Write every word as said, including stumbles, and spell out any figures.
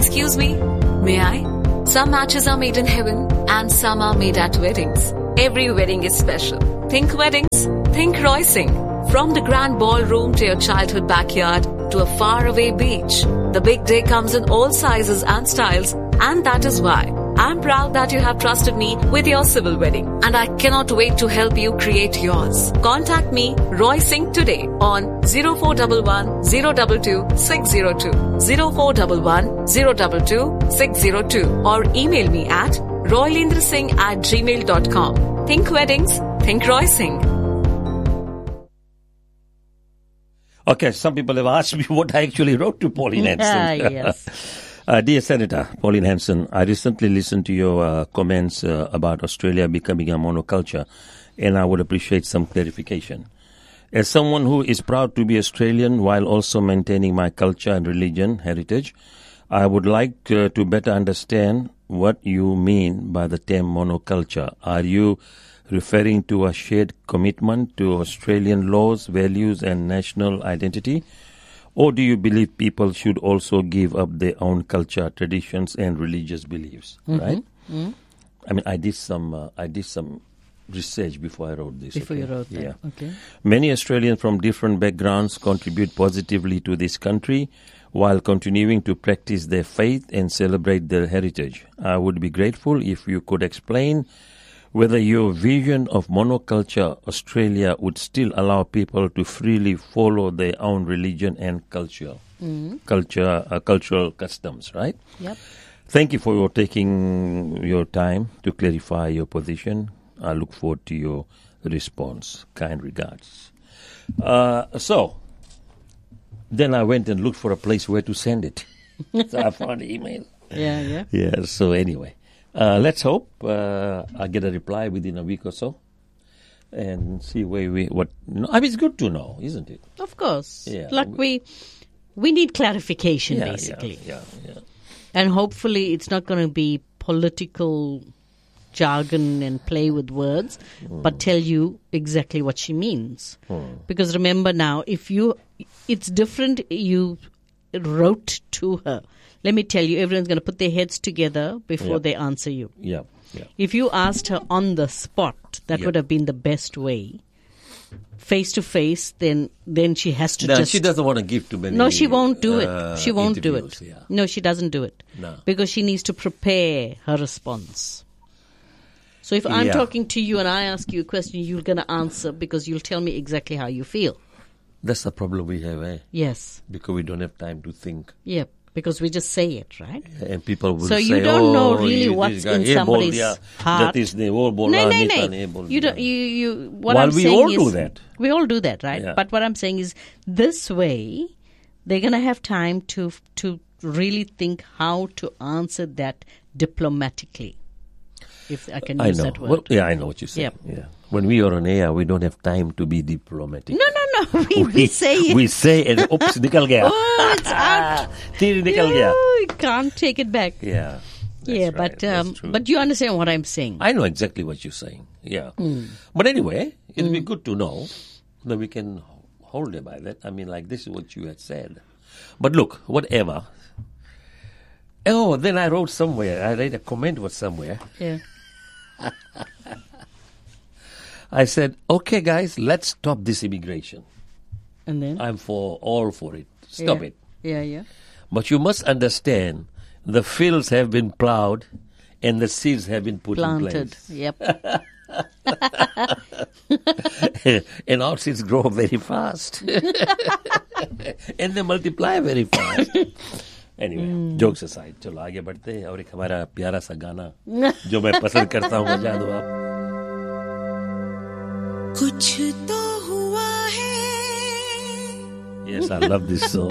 Excuse me, may I? Some matches are made in heaven and some are made at weddings. Every wedding is special. Think weddings, think Roysing. From the grand ballroom to your childhood backyard to a faraway beach, the big day comes in all sizes and styles, and that is why I'm proud that you have trusted me with your civil wedding, and I cannot wait to help you create yours. Contact me, Roy Singh, today on zero four one one, zero two two, six zero two, zero four one one, zero two two, six zero two, or email me at roylendrasingh at gmail dot com. Think weddings, think Roy Singh. Okay, some people have asked me what I actually wrote to Pauline Hanson. Ah, yes. Uh, dear Senator Pauline Hanson, I recently listened to your uh, comments uh, about Australia becoming a monoculture, and I would appreciate some clarification. As someone who is proud to be Australian while also maintaining my culture and religion heritage, I would like uh, to better understand what you mean by the term monoculture. Are you referring to a shared commitment to Australian laws, values, and national identity? Or do you believe people should also give up their own culture, traditions, and religious beliefs? Mm-hmm. Right? Mm-hmm. I mean, I did some, uh, I did some research before I wrote this. Before okay? you wrote that, yeah. okay. Many Australians from different backgrounds contribute positively to this country while continuing to practice their faith and celebrate their heritage. I would be grateful if you could explain whether your vision of monoculture Australia would still allow people to freely follow their own religion and culture, mm-hmm. culture, uh, cultural customs, right? Yep. Thank you for your taking your time to clarify your position. I look forward to your response. Kind regards. Uh, so, then I went and looked for a place where to send it. So I found the email. Yeah, yeah. Yeah, so anyway. Uh, let's hope uh, I get a reply within a week or so, and see where we what. No, I mean, it's good to know, isn't it? Of course. Yeah. Like we, we need clarification, Yeah, basically, yeah, yeah, yeah. and hopefully it's not going to be political jargon and play with words, mm. but tell you exactly what she means. Mm. Because remember now, if you, it's different. You wrote to her. Let me tell you, everyone's going to put their heads together before Yep. they answer you. Yeah, yeah. If you asked her on the spot, that Yep. would have been the best way. Face to face, then then she has to No, just... she doesn't want to give too many. No, she won't do uh, it. She won't do it. yeah. No, she doesn't do it. No. Because she needs to prepare her response. So if I'm Yeah. talking to you and I ask you a question, you're going to answer because you'll tell me exactly how you feel. That's the problem we have, eh? Yes. Because we don't have time to think. Yeah, because we just say it, right? And people will So say, you don't oh, know really you- what's this guy, in eh, somebody's Boldia, heart. That is the old bola, No, no, Nitan, no. eh, Boldia. You don't. You, you. What While I'm we saying all is, do that. We all do that, right? Yeah. But what I'm saying is, this way, they're going to have time to to really think how to answer that diplomatically, if I can I use know. that word. Well, yeah, I know what you're saying. Yep. Yeah. When we are on air, we don't have time to be diplomatic. no, no, no. We, we say it. We say and oops, nikal gaya. Oh, it's out. Tir nikal gaya. Oh, you can't take it back. Yeah. That's yeah, right, but that's um, true. but you understand what I'm saying. I know exactly what you're saying. Yeah. Mm. But anyway, it'll be good to know that we can hold it by that. I mean, like, this is what you had said. But look, whatever. Oh, then I wrote somewhere, I read a comment was somewhere. Yeah. I said, okay, guys, let's stop this immigration. And then? I'm for all for it. Stop yeah. it. Yeah, yeah. But you must understand, the fields have been plowed and the seeds have been put Planted. in place. Yep. And our seeds grow very fast. And they multiply very fast. Anyway, mm. jokes aside, चलो आगे बढ़ते हैं और एक हमारा प्यारा सा गाना जो मैं पसंद करता हूँ, बजा दो आप. कुछ तो हुआ है. Yes, I love this song.